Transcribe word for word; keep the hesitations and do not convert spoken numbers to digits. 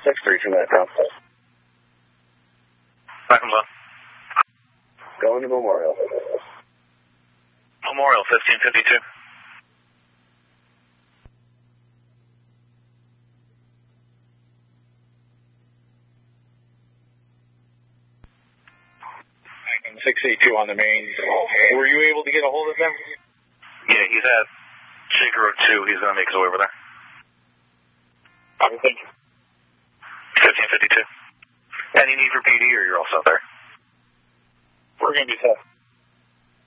six three two minute down. Back comes on. Going to Memorial. Memorial, fifteen fifty-two. six eighty-two on the main. Were you able to get a hold of them? Yeah, he's at Shaker Road two. He's going to make his way over there. Thank you. fifteen fifty-two. Any need for P D or you're all set there? We're going to be set.